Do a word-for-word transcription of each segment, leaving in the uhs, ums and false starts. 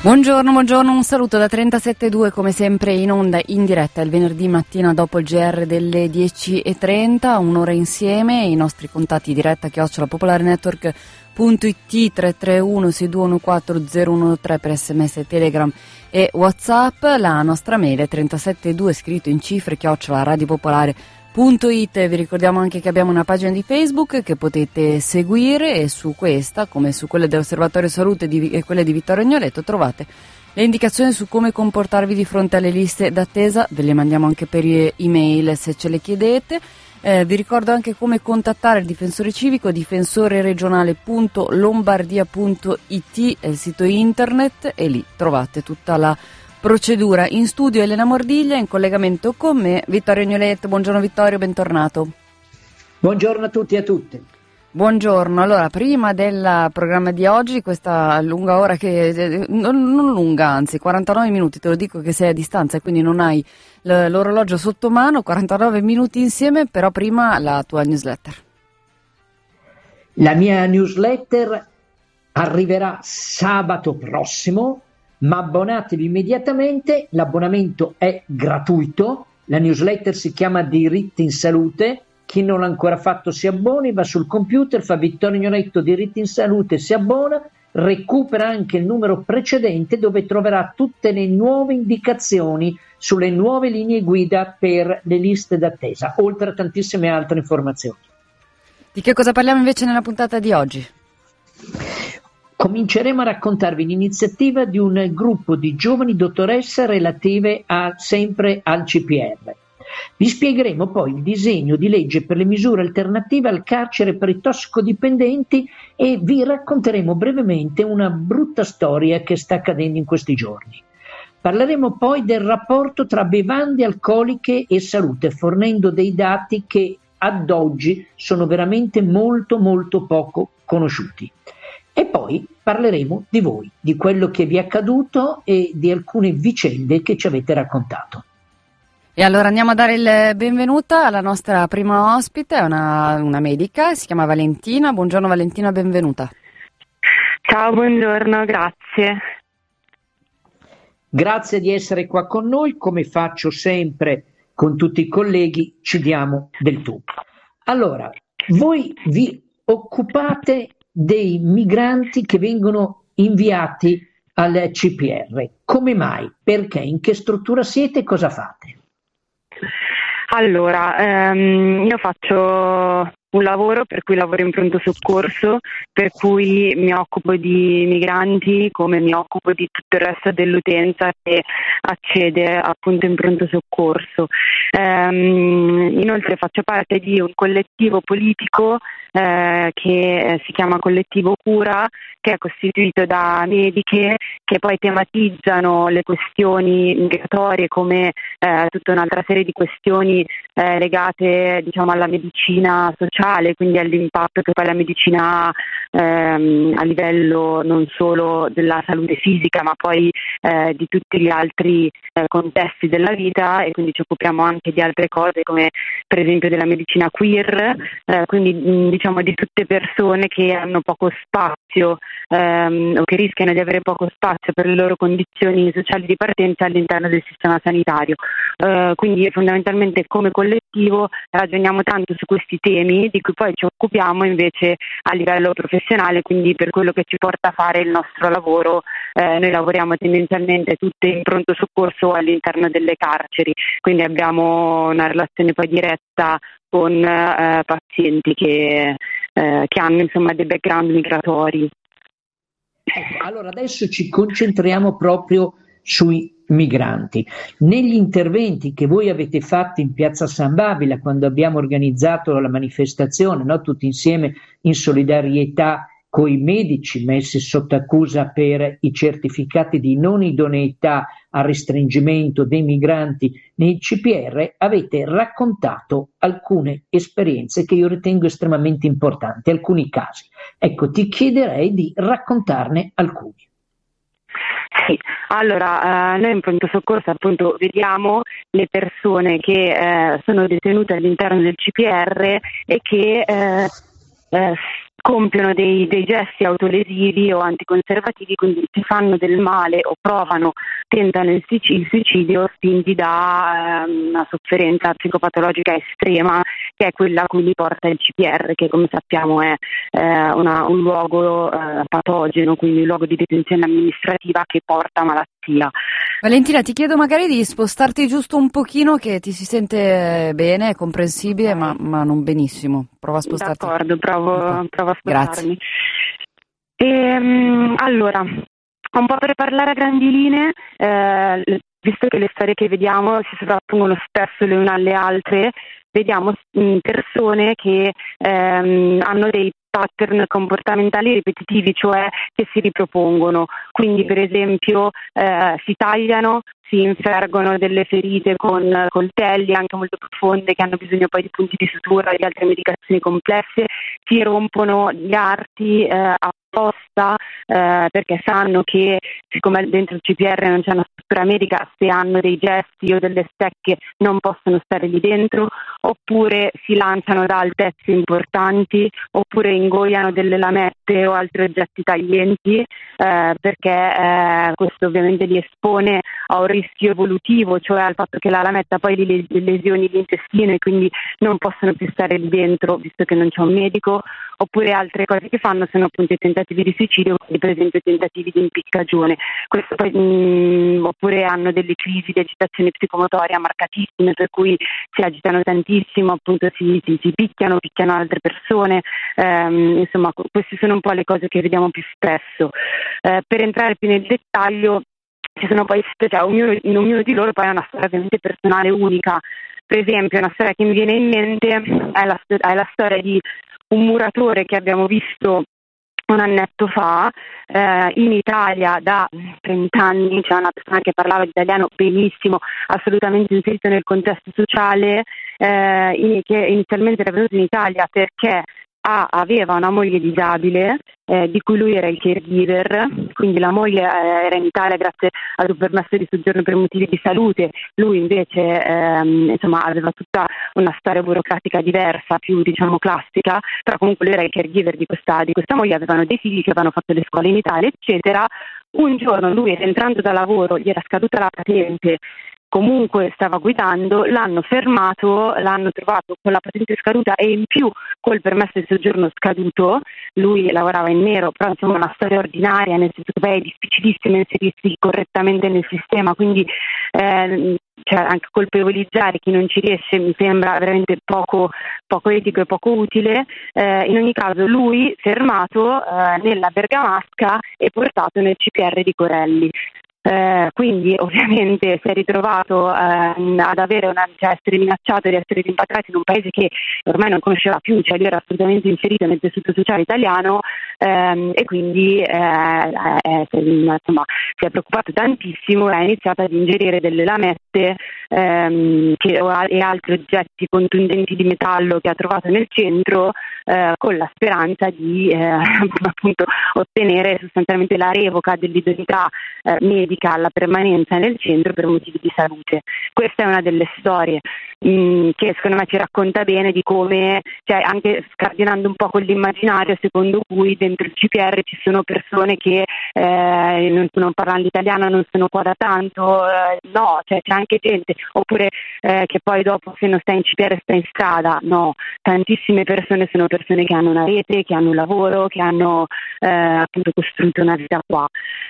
Buongiorno, buongiorno, un saluto da trentasette due, come sempre in onda in diretta il venerdì mattina dopo il G R delle dieci e trenta, un'ora insieme, i nostri contatti diretta chiocciola popolarenetwork.it tre tre uno sei due uno quattro zero uno tre per sms, telegram e whatsapp, la nostra mail è trentasette due scritto in cifre chiocciola radiopopolare.it. Vi ricordiamo anche che abbiamo una pagina di Facebook che potete seguire e su questa, come su quelle dell'Osservatorio Salute di, e quelle di Vittorio Agnoletto, trovate le indicazioni su come comportarvi di fronte alle liste d'attesa. Ve le mandiamo anche per email se ce le chiedete. Eh, vi ricordo anche come contattare il difensore civico, difensoreregionale punto lombardia punto it è il sito internet e lì trovate tutta la procedura. In studio Elena Mordiglia, in collegamento con me Vittorio Agnoletto. Buongiorno Vittorio, bentornato. Buongiorno a tutti e a tutte. Buongiorno, allora prima del programma di oggi, questa lunga ora che, non, non lunga anzi, quarantanove minuti, te lo dico che sei a distanza e quindi non hai l'orologio sotto mano, quarantanove minuti insieme, però prima la tua newsletter. La mia newsletter arriverà sabato prossimo, ma abbonatevi immediatamente, l'abbonamento è gratuito, la newsletter si chiama Diritti in Salute. Chi non l'ha ancora fatto si abboni, va sul computer, fa Vittorio Agnoletto Diritti in Salute, si abbona, recupera anche il numero precedente dove troverà tutte le nuove indicazioni sulle nuove linee guida per le liste d'attesa, oltre a tantissime altre informazioni. Di che cosa parliamo invece nella puntata di oggi? Cominceremo a raccontarvi l'iniziativa di un gruppo di giovani dottoresse relative a, sempre al C P R. Vi spiegheremo poi il disegno di legge per le misure alternative al carcere per i tossicodipendenti e vi racconteremo brevemente una brutta storia che sta accadendo in questi giorni. Parleremo poi del rapporto tra bevande alcoliche e salute, fornendo dei dati che ad oggi sono veramente molto molto poco conosciuti. E poi parleremo di voi, di quello che vi è accaduto e di alcune vicende che ci avete raccontato. E allora andiamo a dare il benvenuto alla nostra prima ospite, una, una medica, si chiama Valentina. Buongiorno Valentina, benvenuta. Ciao, buongiorno, grazie. Grazie di essere qua con noi, come faccio sempre con tutti i colleghi, ci diamo del tu. Allora, voi vi occupate dei migranti che vengono inviati al C P R. Come mai? Perché? In che struttura siete e cosa fate? Allora, ehm, io faccio un lavoro per cui lavoro in pronto soccorso, per cui mi occupo di migranti come mi occupo di tutto il resto dell'utenza che accede appunto in pronto soccorso. Ehm, inoltre faccio parte di un collettivo politico eh, che si chiama Collettivo Cura, che è costituito da mediche che poi tematizzano le questioni migratorie come eh, tutta un'altra serie di questioni eh, legate, diciamo, alla medicina sociale, quindi all'impatto che poi la medicina ha ehm, a livello non solo della salute fisica ma poi eh, di tutti gli altri eh, contesti della vita, e quindi ci occupiamo anche di altre cose come per esempio della medicina queer, eh, quindi mh, diciamo di tutte persone che hanno poco spazio ehm, o che rischiano di avere poco spazio per le loro condizioni sociali di partenza all'interno del sistema sanitario. Eh, quindi fondamentalmente come collettivo ragioniamo tanto su questi temi di cui poi ci occupiamo invece a livello professionale, quindi per quello che ci porta a fare il nostro lavoro. Eh, noi lavoriamo tendenzialmente tutte in pronto soccorso all'interno delle carceri, quindi abbiamo una relazione poi diretta con eh, pazienti che, eh, che hanno insomma dei background migratori. Ecco, allora adesso ci concentriamo proprio sui migranti. Negli interventi che voi avete fatto in Piazza San Babila quando abbiamo organizzato la manifestazione, no, tutti insieme in solidarietà con i medici messi sotto accusa per i certificati di non idoneità al restringimento dei migranti nei C P R, avete raccontato alcune esperienze che io ritengo estremamente importanti, alcuni casi. Ecco, ti chiederei di raccontarne alcuni. Sì, allora eh, noi in pronto soccorso appunto vediamo le persone che eh, sono detenute all'interno del C P R e che eh, eh, compiono dei, dei gesti autolesivi o anticonservativi, quindi si fanno del male o provano, tentano il, sic- il suicidio spinti da eh, una sofferenza psicopatologica estrema, che è quella a cui li porta il C P R, che come sappiamo è eh, una, un luogo eh, patogeno, quindi un luogo di detenzione amministrativa che porta malattia. Valentina, ti chiedo magari di spostarti giusto un pochino, che ti si sente bene, è comprensibile, ma, ma non benissimo. Prova a spostarti. D'accordo, provo, provo a spostarmi. Grazie. E, um, allora, un po' per parlare a grandi linee, eh, visto che le storie che vediamo si sovrappongono spesso le une alle altre, vediamo mh, persone che ehm, hanno dei pattern comportamentali ripetitivi, cioè che si ripropongono. Quindi per esempio eh, si tagliano, si infergono delle ferite con coltelli anche molto profonde che hanno bisogno poi di punti di sutura e di altre medicazioni complesse, si rompono gli arti eh, apposta eh, perché sanno che siccome dentro il C P R non c'è una struttura medica, se hanno dei gesti o delle stecche non possono stare lì dentro, oppure si lanciano da altezze importanti, oppure ingoiano delle lamette o altri oggetti taglienti eh, perché eh, questo ovviamente li espone a un rischio evolutivo, cioè al fatto che la lametta poi li lesioni l'intestino e quindi non possono più stare lì dentro visto che non c'è un medico. Oppure altre cose che fanno sono appunto i tentativi di suicidio, quindi per esempio i tentativi di impiccagione. Questo poi, mh, oppure hanno delle crisi di agitazione psicomotoria marcatissime, per cui si agitano tantissimo, appunto si, si, si picchiano, picchiano altre persone, ehm, insomma queste sono un po' le cose che vediamo più spesso. Eh, per entrare più nel dettaglio, ci sono poi, cioè, ognuno, in ognuno di loro poi ha una storia ovviamente personale unica. Per esempio una storia che mi viene in mente è la, è la storia di un muratore che abbiamo visto un annetto fa eh, in Italia da trent'anni, cioè una persona che parlava l'italiano benissimo, assolutamente inserito nel contesto sociale, eh, in, che inizialmente era venuto in Italia perché Ah, aveva una moglie disabile eh, di cui lui era il caregiver, quindi la moglie eh, era in Italia grazie ad un permesso di soggiorno per motivi di salute, lui invece ehm, insomma aveva tutta una storia burocratica diversa, più diciamo classica, però comunque lui era il caregiver di questa, di questa moglie, avevano dei figli che avevano fatto le scuole in Italia eccetera. Un giorno lui, rientrando da lavoro, gli era scaduta la patente, comunque stava guidando, l'hanno fermato, l'hanno trovato con la patente scaduta e in più col permesso di soggiorno scaduto. Lui lavorava in nero, però insomma una storia ordinaria, nel senso che poi è difficilissimo inserirsi correttamente nel sistema, quindi eh, cioè anche colpevolizzare chi non ci riesce mi sembra veramente poco, poco etico e poco utile. Eh, in ogni caso lui fermato eh, nella Bergamasca e portato nel C P R di Corelli. Eh, quindi ovviamente si è ritrovato eh, ad avere una, cioè essere minacciato di essere rimpatriato in un paese che ormai non conosceva più, cioè lui era assolutamente inserito nel tessuto sociale italiano ehm, e quindi eh, eh, insomma, si è preoccupato tantissimo e ha iniziato ad ingerire delle lamette ehm, che, e altri oggetti contundenti di metallo che ha trovato nel centro eh, con la speranza di eh, appunto ottenere sostanzialmente la revoca dell'idoneità eh, medica alla permanenza nel centro per motivi di salute. Questa è una delle storie mh, che secondo me ci racconta bene di come, cioè anche scardinando un po' quell'immaginario secondo cui dentro il C P R ci sono persone che eh, non, non parlano l'italiano, non sono qua da tanto, eh, no, cioè c'è anche gente, oppure eh, che poi dopo se non stai in C P R stai in strada, no, tantissime persone sono persone che hanno una rete, che hanno un lavoro, che hanno eh, appunto costruito una vita qua.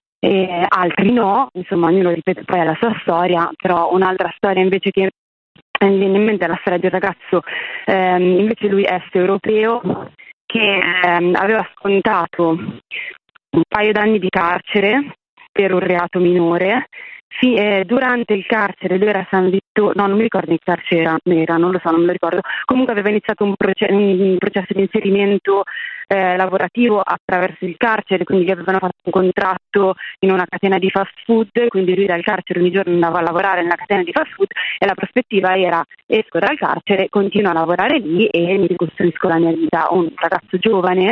E altri no, insomma ognuno ripete poi la sua storia, però un'altra storia invece che mi viene in mente è la storia di un ragazzo, ehm, invece lui est europeo, che ehm, aveva scontato un paio d'anni di carcere per un reato minore. Sì, eh, durante il carcere lui era San Vittorio, no non mi ricordo in che carcere era, era, non lo so, non me lo ricordo, comunque aveva iniziato un, proce- un processo di inserimento eh, lavorativo attraverso il carcere, quindi gli avevano fatto un contratto in una catena di fast food, quindi lui dal carcere ogni giorno andava a lavorare nella catena di fast food e la prospettiva era: esco dal carcere, continuo a lavorare lì e mi ricostruisco la mia vita. Un ragazzo giovane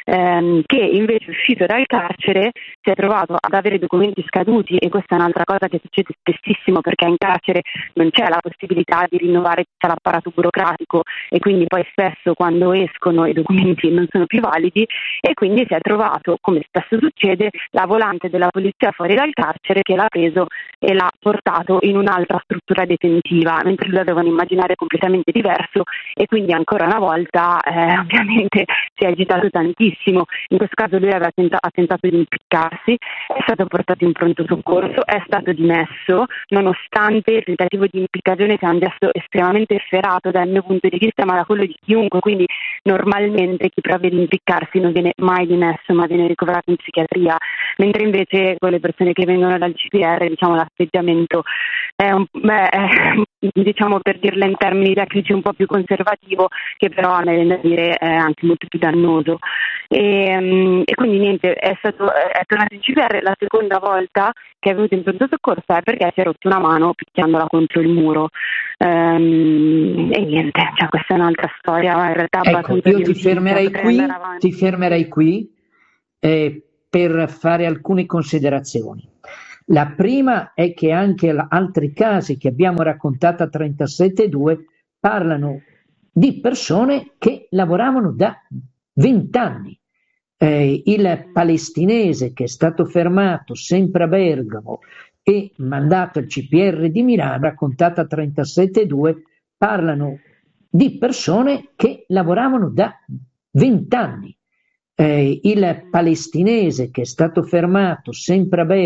ehm, che invece uscito dal carcere si è trovato ad avere documenti scaduti, e questa è un'altra cosa che succede spessissimo, perché in carcere non c'è la possibilità di rinnovare tutto l'apparato burocratico e quindi poi spesso quando escono i documenti non sono più validi, e quindi si è trovato, come spesso succede, la volante della polizia fuori dal carcere che l'ha preso e l'ha portato in un'altra struttura detentiva, mentre lo dovevano immaginare completamente diverso, e quindi ancora una volta eh, ovviamente si è agitato tantissimo. In questo caso lui aveva tenta- ha tentato di impiccarsi, è stato portato in pronto soccorso, è stato dimesso nonostante il tentativo di impiccagione sia un gesto estremamente efferato dal mio punto di vista, ma da quello di chiunque, quindi normalmente chi prova ad impiccarsi non viene mai dimesso ma viene ricoverato in psichiatria, mentre invece con le persone che vengono dal C P R, diciamo, l'atteggiamento è, un, beh, è diciamo, per dirla in termini tecnici, un po' più conservativo, che però mi viene da dire è anche molto più dannoso. E, e quindi niente, è stato è tornato in C P R la seconda volta che è venuto in pronto soccorso è perché si è rotto una mano picchiandola contro il muro. Ehm, e niente, cioè, questa è un'altra storia in realtà ecco, abbastanza io ti fermerei qui, ti fermerei qui eh, per fare alcune considerazioni. La prima è che anche altri casi che abbiamo raccontato a trentasette due parlano di persone che lavoravano da vent'anni. Eh, il palestinese che è stato fermato sempre a Bergamo e mandato al C P R di Milano, raccontato a trentasette due, parlano di persone che lavoravano da vent'anni. Eh, il palestinese che è stato fermato sempre a Bergamo